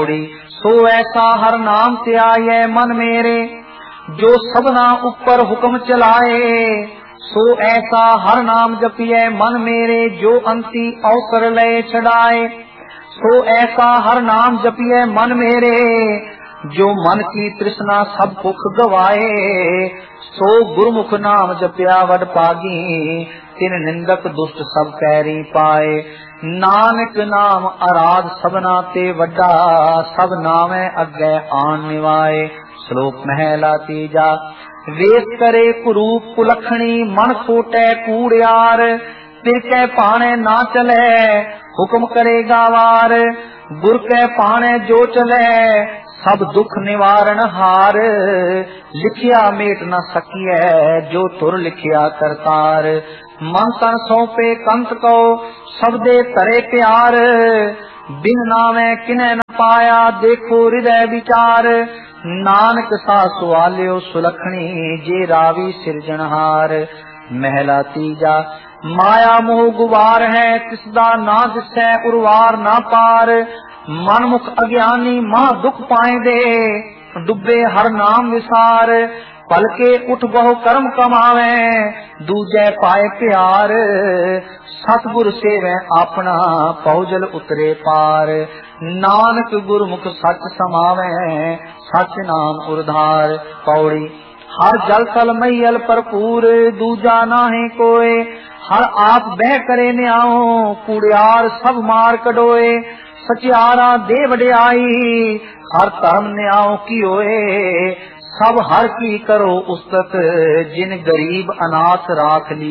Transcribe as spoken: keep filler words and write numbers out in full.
पौड़ी सो ऐसा हर नाम त्याये मन मेरे, जो सबना ऊपर हुक्म चलाए। सो ऐसा हर नाम जपिए मन मेरे, जो अंति अवसर ले छड़ाए। सो ऐसा हर नाम जपिए मन मेरे, जो मन की तृष्णा सब भुख गवाए। सो गुरुमुख नाम जपिया वड पागी, तिन निंदक दुष्ट सब पैरी पाए। नानक नाम आराध सबना ते वड्डा, सब नामे अगे आन निवाए। श्लोक महला तीजा। वेश करे कुरूप कुलखणी, मन खोटे कूड़ियार। तिर कै पाने ना चले, हुक्म करेगा वार। गुर कै पाने जो चले, सब दुख निवारण हार। लिखिया मेट न सकिए, जो तुर लिखिया करतार। मन तन सौंपे कंत को, सबदे तरे प्यार। बिन नामे किने न पाया, देखो हृदय विचार। नानक सा सुआलियो सुलखणी, जे रावी सिरजनहार। महला तीजा। माया मोह गुवार है, तिसदा ना दिसै उर्वार ना पार। मन मुख अज्ञानी महा दुख पाएंदे, डुबे हर नाम विसार। पलके उठ बहु कर्म कमावे, दूजे पाए प्यार। सतगुर सेवे अपना, पौजल उतरे पार। नानक गुरमुख सच समावे, सच नाम उधार। पौड़ी हर जल थल मैयल भरपूर, दूजा नाहे कोय। हर आप बह करे न्याओ, कूड़ियार सब मार कढोए। सचियारा दे वड्याई, हर धर्म न्याओ की होए। सब हर की करो उस्तत, जिन गरीब अनाथ राख ली।